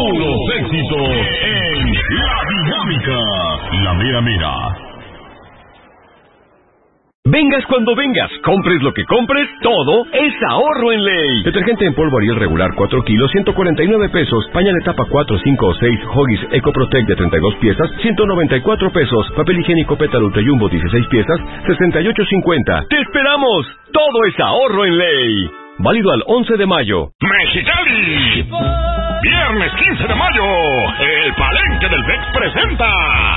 Puros éxitos en La Dinámica. La mera mera. Vengas cuando vengas, compres lo que compres, todo es ahorro en Ley. Detergente en polvo Ariel regular 4 kilos, 149 pesos. Pañal etapa 4, 5 o 6, Huggies Eco Protect de 32 piezas, 194 pesos. Papel higiénico Pétalo Ultra Jumbo 16 piezas, 68.50. ¡Te esperamos! Todo es ahorro en Ley. Válido al 11 de mayo. Mexicali. Viernes 15 de mayo, el Palenque del VEX presenta